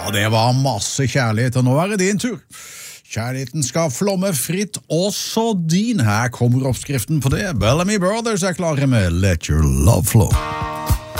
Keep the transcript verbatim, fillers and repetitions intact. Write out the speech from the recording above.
Ja, det var masse kjærlighet, og nå er det din tur. Kjærligheten skal flomme fritt, også din. Her kommer oppskriften på det. Bellamy Brothers er klare med Let Your Love Flow.